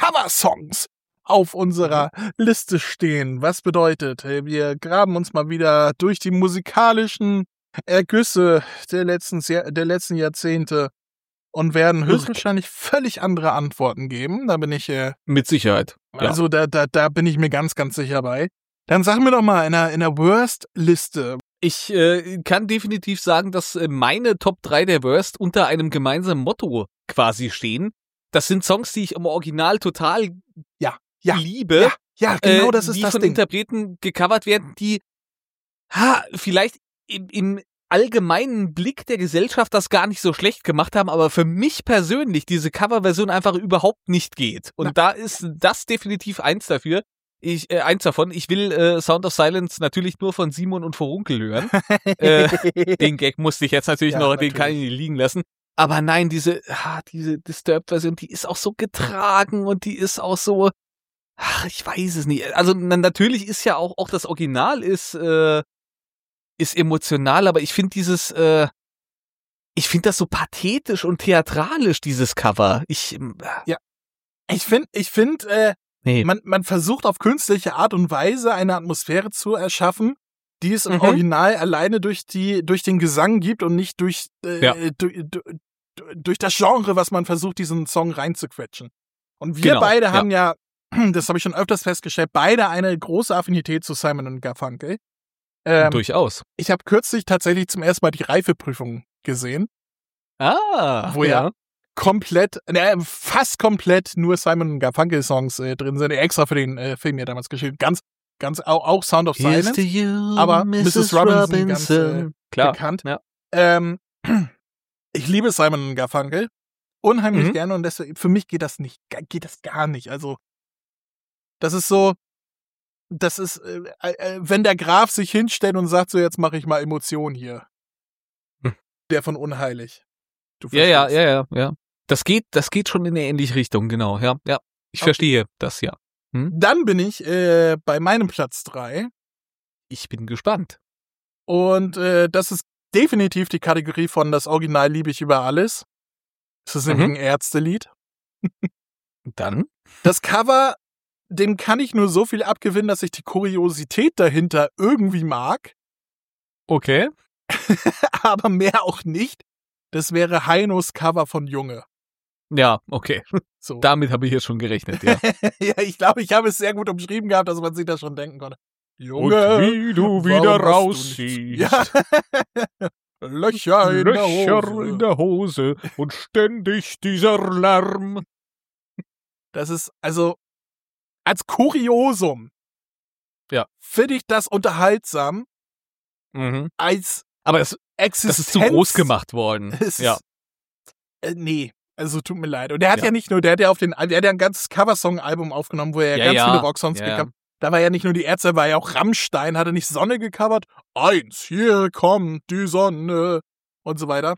Coversongs auf unserer Liste stehen. Was bedeutet, wir graben uns mal wieder durch die musikalischen Ergüsse der letzten Jahrzehnte und werden höchstwahrscheinlich völlig andere Antworten geben. Da bin ich mit Sicherheit. Also da bin ich mir ganz, ganz sicher bei. Dann sag mir doch mal in der Worst-Liste. Ich kann definitiv sagen, dass meine Top 3 der Worst unter einem gemeinsamen Motto quasi stehen. Das sind Songs, die ich im Original total liebe. Ja, genau, das ist die das von Ding. Interpreten gecovert werden, die vielleicht im allgemeinen Blick der Gesellschaft das gar nicht so schlecht gemacht haben, aber für mich persönlich diese Coverversion einfach überhaupt nicht geht. Und da ist das definitiv eins davon. Ich will Sound of Silence natürlich nur von Simon und Furunkel hören. Den Gag musste ich jetzt natürlich den kann ich nicht liegen lassen. Aber nein, diese Disturbed-Version, die ist auch so getragen und die ist auch so, ich weiß es nicht. Also natürlich ist ja auch das Original ist emotional, aber ich finde ich finde das so pathetisch und theatralisch, dieses Cover. Ich finde, man versucht auf künstliche Art und Weise eine Atmosphäre zu erschaffen, die es im Original alleine durch den Gesang gibt und nicht durch das Genre, was man versucht, diesen Song reinzuquetschen. Und wir beide haben ja, das habe ich schon öfters festgestellt, beide eine große Affinität zu Simon & Garfunkel. Durchaus. Ich habe kürzlich tatsächlich zum ersten Mal die Reifeprüfung gesehen. Wo ja fast komplett nur Simon & Garfunkel Songs drin sind, extra für den Film ja damals geschrieben. Ganz auch Sound of Silence, aber Mrs. Robinson ganz bekannt. Ja. Ich liebe Simon & Garfunkel unheimlich gerne und deswegen, für mich geht das gar nicht. Also das ist so, wenn der Graf sich hinstellt und sagt so, jetzt mache ich mal Emotionen hier. Der von Unheilig. Du verstehst. Ja. Das geht schon in eine ähnliche Richtung, genau. Ja. Ich verstehe das, ja. Dann bin ich bei meinem Platz 3. Ich bin gespannt. Und das ist definitiv die Kategorie von das Original liebe ich über alles. Das ist nämlich ein Ärztelied. Dann? Das Cover, dem kann ich nur so viel abgewinnen, dass ich die Kuriosität dahinter irgendwie mag. Okay. Aber mehr auch nicht. Das wäre Heinos Cover von Junge. Ja, okay. So. Damit habe ich jetzt schon gerechnet, ja. Ja, ich glaube, ich habe es sehr gut umschrieben gehabt, dass man sich das schon denken konnte. Junge, und wie du wieder rausziehst. Ja. Löcher in der Hose und ständig dieser Lärm. Das ist, also, als Kuriosum finde ich das unterhaltsam. Als aber das ist zu groß gemacht worden. Nee, also tut mir leid. Und der hat ja nicht nur, der hat ja ein ganzes Coversong-Album aufgenommen, wo er ganz viele Rocksongs gecovert. Da war ja nicht nur die Ärzte, war ja auch Rammstein, hat er nicht Sonne gecovert? 1, hier kommt die Sonne und so weiter.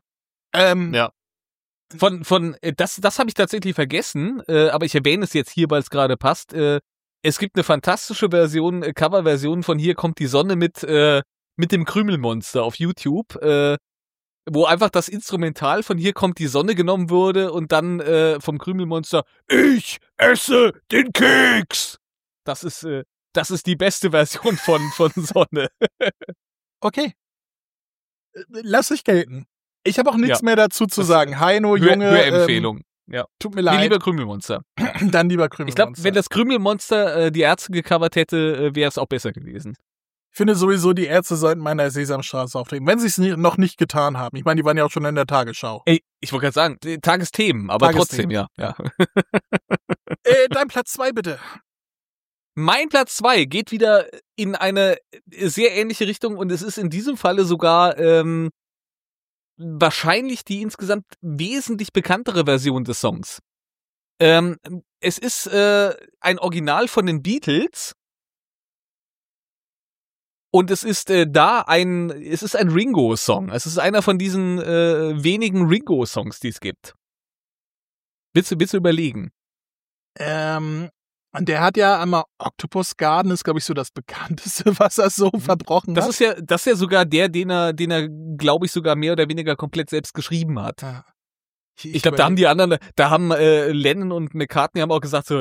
Das habe ich tatsächlich vergessen, aber ich erwähne es jetzt hier, weil es gerade passt. Es gibt eine fantastische Coverversion von Hier kommt die Sonne mit dem Krümelmonster auf YouTube, wo einfach das Instrumental von Hier kommt die Sonne genommen wurde und dann vom Krümelmonster Ich esse den Keks. Das ist die beste Version von Sonne. Okay. Lass ich gelten. Ich habe auch nichts mehr dazu zu sagen. Heino, Junge. Hörempfehlung. Tut mir leid. Lieber Krümelmonster. Dann lieber Krümelmonster. Ich glaube, wenn das Krümelmonster die Ärzte gecovert hätte, wäre es auch besser gewesen. Ich finde sowieso, die Ärzte sollten mal in der Sesamstraße auftreten, wenn sie es noch nicht getan haben. Ich meine, die waren ja auch schon in der Tagesschau. Ey, ich wollte gerade sagen, Tagesthemen, aber trotzdem, ja. Dein Platz 2 bitte. Mein Platz 2 geht wieder in eine sehr ähnliche Richtung und es ist in diesem Falle sogar wahrscheinlich die insgesamt wesentlich bekanntere Version des Songs. Es ist ein Original von den Beatles und es ist ein Ringo-Song. Es ist einer von diesen wenigen Ringo-Songs, die es gibt. Willst du überlegen? Und der hat ja einmal Octopus Garden, ist, glaube ich, so das bekannteste, was er so verbrochen hat. Das ist ja sogar den er, glaube ich, sogar mehr oder weniger komplett selbst geschrieben hat. Ja. Ich glaube, da haben Lennon und McCartney haben auch gesagt so,